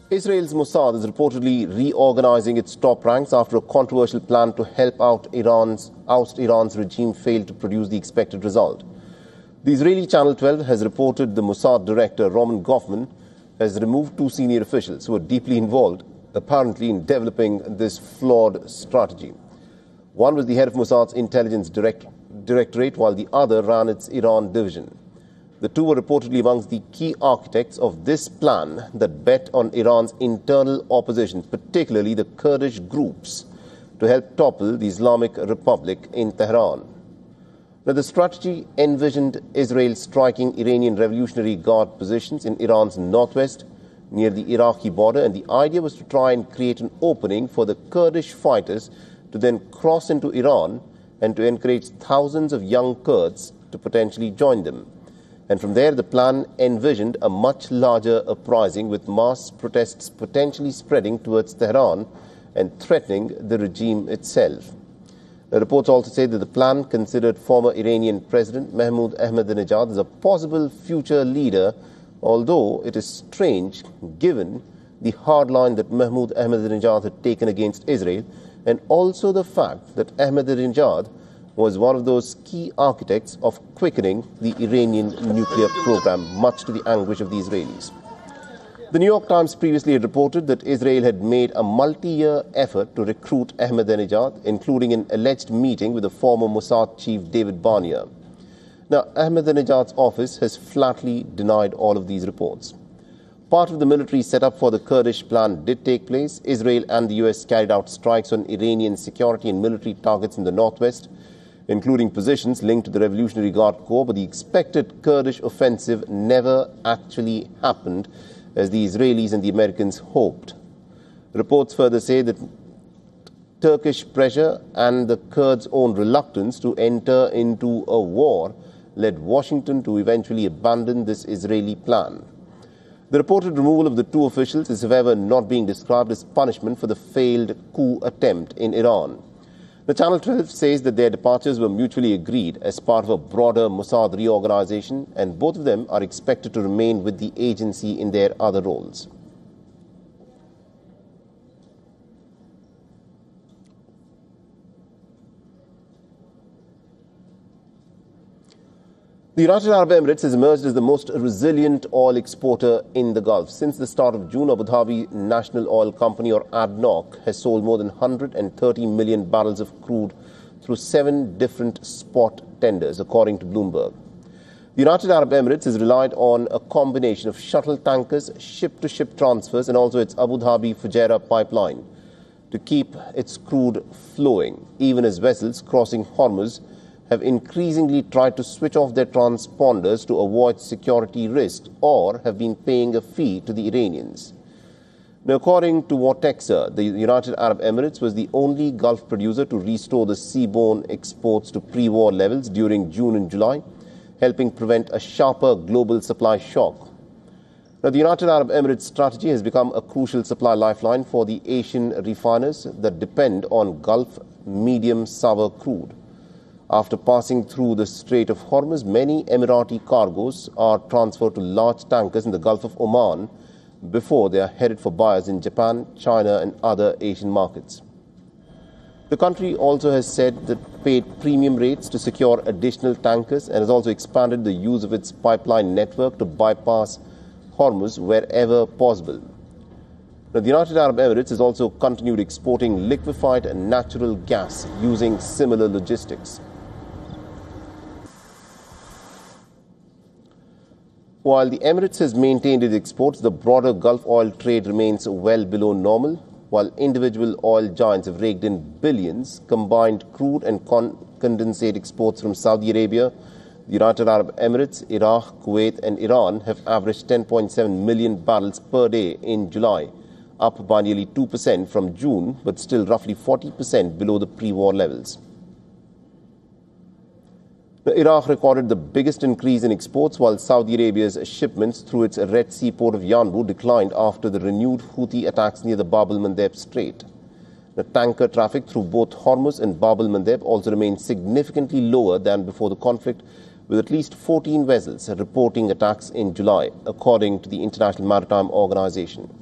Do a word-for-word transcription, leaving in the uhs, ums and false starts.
Israel's Mossad is reportedly reorganizing its top ranks after a controversial plan to help out Iran's oust Iran's regime failed to produce the expected result. The Israeli Channel twelve has reported the Mossad director, Roman Goffman, has removed two senior officials who were deeply involved, apparently, in developing this flawed strategy. One was the head of Mossad's intelligence direct, directorate, while the other ran its Iran division. The two were reportedly amongst the key architects of this plan that bet on Iran's internal opposition, particularly the Kurdish groups, to help topple the Islamic Republic in Tehran. Now, the strategy envisioned Israel striking Iranian Revolutionary Guard positions in Iran's northwest, near the Iraqi border, and the idea was to try and create an opening for the Kurdish fighters to then cross into Iran and to encourage thousands of young Kurds to potentially join them. And from there, the plan envisioned a much larger uprising with mass protests potentially spreading towards Tehran and threatening the regime itself. The reports also say that the plan considered former Iranian President Mahmoud Ahmadinejad as a possible future leader, although it is strange given the hard line that Mahmoud Ahmadinejad had taken against Israel, and also the fact that Ahmadinejad was one of those key architects of quickening the Iranian nuclear program, much to the anguish of the Israelis. The New York Times previously had reported that Israel had made a multi-year effort to recruit Ahmadinejad, including an alleged meeting with the former Mossad chief David Barnea. Now, Ahmadinejad's office has flatly denied all of these reports. Part of the military setup for the Kurdish plan did take place. Israel and the U S carried out strikes on Iranian security and military targets in the northwest, including positions linked to the Revolutionary Guard Corps, but the expected Kurdish offensive never actually happened, as the Israelis and the Americans hoped. Reports further say that Turkish pressure and the Kurds' own reluctance to enter into a war led Washington to eventually abandon this Israeli plan. The reported removal of the two officials is, however, not being described as punishment for the failed coup attempt in Iran. The Channel twelve says that their departures were mutually agreed as part of a broader Mossad reorganization, and both of them are expected to remain with the agency in their other roles. The United Arab Emirates has emerged as the most resilient oil exporter in the Gulf. Since the start of June, Abu Dhabi National Oil Company, or A D N O C, has sold more than one hundred thirty million barrels of crude through seven different spot tenders, according to Bloomberg. The United Arab Emirates has relied on a combination of shuttle tankers, ship-to-ship transfers, and also its Abu Dhabi Fujairah pipeline to keep its crude flowing, even as vessels crossing Hormuz have increasingly tried to switch off their transponders to avoid security risks, or have been paying a fee to the Iranians. Now, according to Vortexa, the United Arab Emirates was the only Gulf producer to restore the seaborne exports to pre-war levels during June and July, helping prevent a sharper global supply shock. Now, the United Arab Emirates strategy has become a crucial supply lifeline for the Asian refiners that depend on Gulf medium sour crude. After passing through the Strait of Hormuz, many Emirati cargoes are transferred to large tankers in the Gulf of Oman before they are headed for buyers in Japan, China, and other Asian markets. The country also has said that paid premium rates to secure additional tankers and has also expanded the use of its pipeline network to bypass Hormuz wherever possible. Now, the United Arab Emirates has also continued exporting liquefied natural gas using similar logistics. While the Emirates has maintained its exports, the broader Gulf oil trade remains well below normal. While individual oil giants have raked in billions, combined crude and con condensate exports from Saudi Arabia, the United Arab Emirates, Iraq, Kuwait, and Iran have averaged ten point seven million barrels per day in July, up by nearly two percent from June, but still roughly forty percent below the pre-war levels. Iraq recorded the biggest increase in exports, while Saudi Arabia's shipments through its Red Sea port of Yanbu declined after the renewed Houthi attacks near the Bab el-Mandeb Strait. The tanker traffic through both Hormuz and Bab el-Mandeb also remains significantly lower than before the conflict, with at least fourteen vessels reporting attacks in July, according to the International Maritime Organization.